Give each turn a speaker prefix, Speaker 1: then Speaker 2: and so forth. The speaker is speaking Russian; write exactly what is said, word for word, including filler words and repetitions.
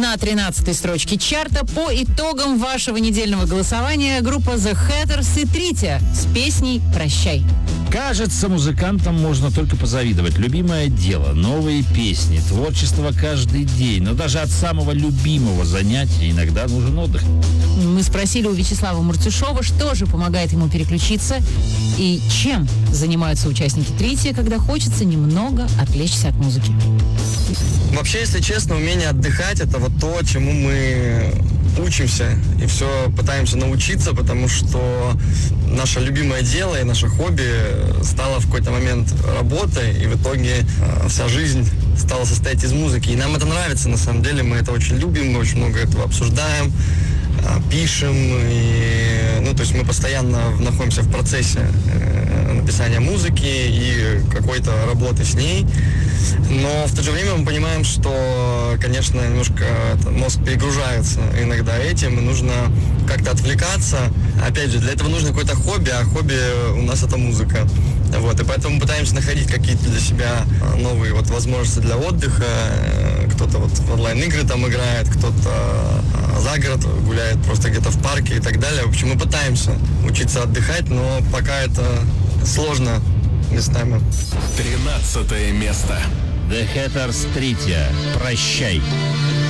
Speaker 1: На тринадцатой строчке чарта по итогам вашего недельного голосования группа The Hatters и Трития с песней «Прощай».
Speaker 2: Кажется, музыкантам можно только позавидовать. Любимое дело, новые песни, творчество каждый день. Но даже от самого любимого занятия иногда нужен отдых.
Speaker 1: Мы спросили у Вячеслава Муртюшова, что же помогает ему переключиться и чем занимаются участники Трития, когда хочется немного отвлечься от музыки.
Speaker 3: Вообще, если честно, умение отдыхать — это вот то, чему мы учимся и все пытаемся научиться, потому что наше любимое дело и наше хобби стало в какой-то момент работой, и в итоге вся жизнь стала состоять из музыки. И нам это нравится, на самом деле, мы это очень любим, мы очень много этого обсуждаем, пишем, и, ну, то есть мы постоянно находимся в процессе написания музыки и какой-то работы с ней, но в то же время мы понимаем, что, конечно, немножко мозг перегружается иногда этим, и нужно как-то отвлекаться. Опять же, для этого нужно какое-то хобби, а хобби у нас это музыка. Вот, и поэтому мы пытаемся находить какие-то для себя новые вот возможности для отдыха. Кто-то вот в онлайн-игры там играет, кто-то за город гуляет просто где-то в парке и так далее. В общем, мы пытаемся учиться отдыхать, но пока это сложно местами.
Speaker 4: тринадцатое место.
Speaker 2: The Hatters, Трития, «Прощай».